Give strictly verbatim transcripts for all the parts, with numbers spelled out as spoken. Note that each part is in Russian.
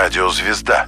Радиозвезда.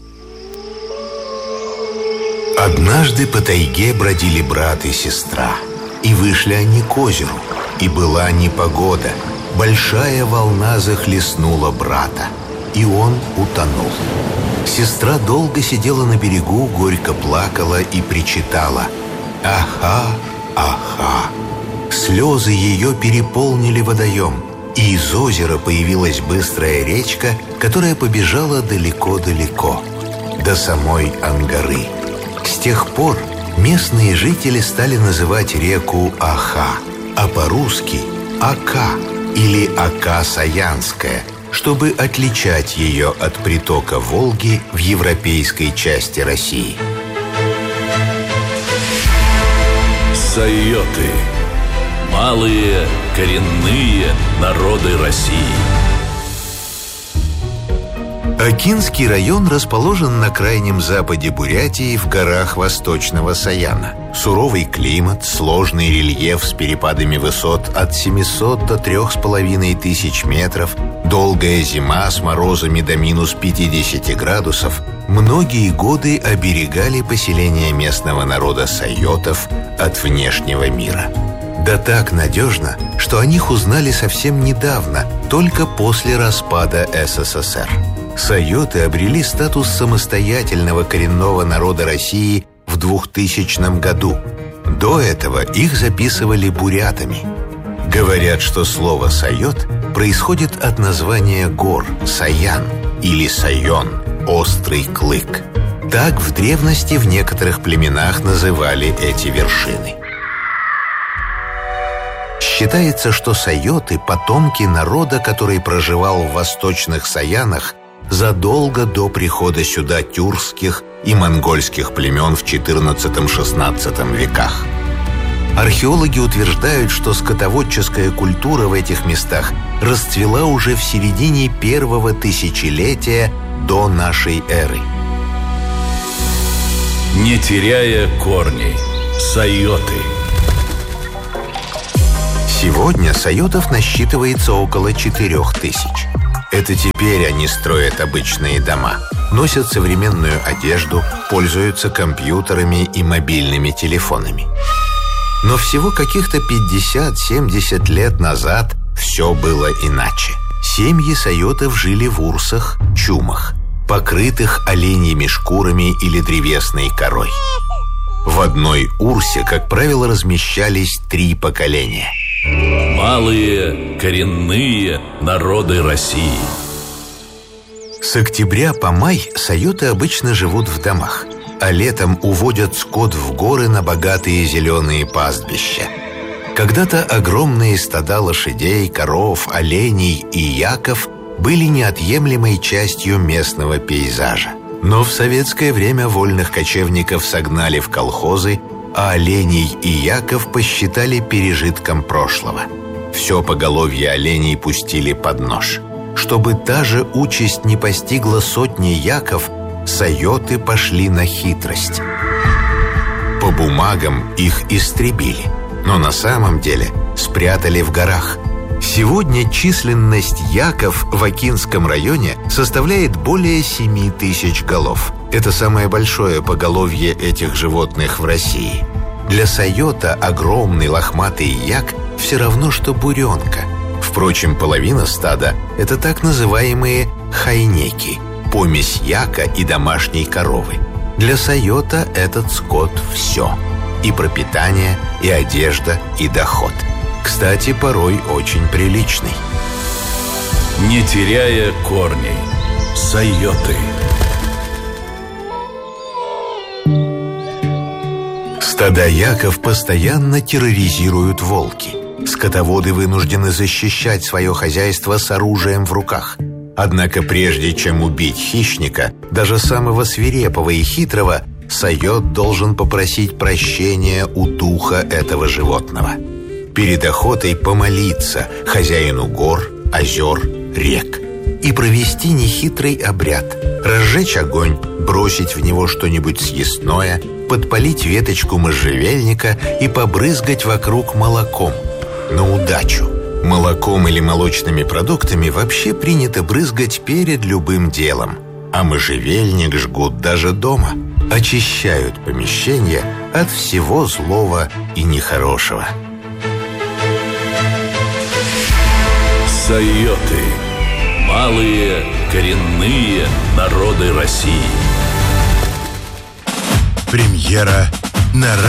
Однажды по тайге бродили брат и сестра, и вышли они к озеру, и была непогода. Большая волна захлестнула брата, и он утонул. Сестра долго сидела на берегу, горько плакала и причитала: «Аха, аха!» Слезы ее переполнили водоем, и из озера появилась быстрая речка, которая побежала далеко-далеко, до самой Ангары. С тех пор местные жители стали называть реку Аха, а по-русски Ака или Ака-Саянская, чтобы отличать ее от притока Волги в европейской части России. Сайоты. Малые коренные народы России. Акинский район расположен на крайнем западе Бурятии в горах Восточного Саяна. Суровый климат, сложный рельеф с перепадами высот от семисот до трёх с половиной тысяч метров, долгая зима с морозами до минус пятидесяти градусов многие годы оберегали поселение местного народа сайотов от внешнего мира. Да так надежно, что о них узнали совсем недавно, только после распада СССР. Сайоты обрели статус самостоятельного коренного народа России в двухтысячном году. До этого их записывали бурятами. Говорят, что слово «сайот» происходит от названия гор Саян или Сайон – острый клык. Так в древности в некоторых племенах называли эти вершины. Считается, что сайоты – потомки народа, который проживал в восточных Саянах задолго до прихода сюда тюркских и монгольских племен в четырнадцатом-шестнадцатом веках. Археологи утверждают, что скотоводческая культура в этих местах расцвела уже в середине первого тысячелетия до нашей эры. Не теряя корней. Сайоты. Сегодня сайотов насчитывается около четырех тысяч. Это теперь они строят обычные дома, носят современную одежду, пользуются компьютерами и мобильными телефонами. Но всего каких-то пятьдесят-семьдесят лет назад все было иначе. Семьи сайотов жили в урсах, чумах, покрытых оленьими шкурами или древесной корой. В одной урсе, как правило, размещались три поколения. Малые коренные народы России. С октября по май сайоты обычно живут в домах, а летом уводят скот в горы на богатые зеленые пастбища. Когда-то огромные стада лошадей, коров, оленей и яков были неотъемлемой частью местного пейзажа. Но в советское время вольных кочевников согнали в колхозы, а оленей и яков посчитали пережитком прошлого. Все поголовье оленей пустили под нож. Чтобы та же участь не постигла сотни яков, сайоты пошли на хитрость. По бумагам их истребили, но на самом деле спрятали в горах. Сегодня численность яков в Акинском районе составляет более семи тысяч голов. Это самое большое поголовье этих животных в России. Для сайота огромный лохматый як все равно, что буренка. Впрочем, половина стада – это так называемые хайнеки, помесь яка и домашней коровы. Для сайота этот скот – все. И пропитание, и одежда, и доход. Кстати, порой очень приличный. Не теряя корней. Сайоты. Стада яков постоянно терроризируют волки. Скотоводы вынуждены защищать свое хозяйство с оружием в руках. Однако прежде чем убить хищника, даже самого свирепого и хитрого, сайот должен попросить прощения у духа этого животного. Перед охотой помолиться хозяину гор, озер, рек и провести нехитрый обряд. Разжечь огонь, бросить в него что-нибудь съестное, подпалить веточку можжевельника и побрызгать вокруг молоком. На удачу. Молоком или молочными продуктами вообще принято брызгать перед любым делом. а можжевельник жгут даже дома. Очищают помещение от всего злого и нехорошего. Сайоты. Малые коренные народы России. Премьера на